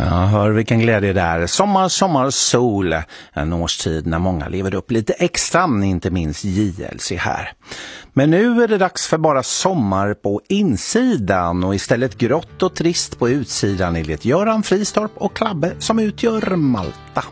Ja, hör vilken glädje där. Sommar, sol. En årstid när många lever upp lite extra, inte minst JLC här. Men nu är det dags för bara sommar på insidan och istället grått och trist på utsidan enligt Göran Fristorp och Klabbe som utgör Malta.